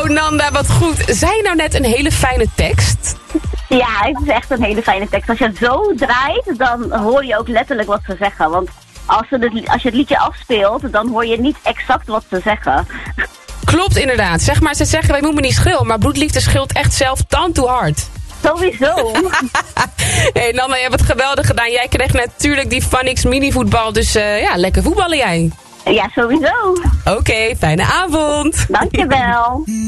Nanda, wat goed. Zei je nou net een hele fijne tekst? Ja, het is echt een hele fijne tekst. Als je het zo draait, dan hoor je ook letterlijk wat ze zeggen. Want als je het liedje afspeelt, dan hoor je niet exact wat ze zeggen. Klopt inderdaad. Zeg maar, ze zeggen wij moeten niet schreeuwen, maar bloedliefde scheelt echt zelf tand toe hard. Sowieso. Hey Nanda, je hebt het geweldig gedaan. Jij kreeg natuurlijk die Funix minivoetbal, dus ja, lekker voetballen jij. Ja, sowieso. Oké, fijne avond. Dankjewel.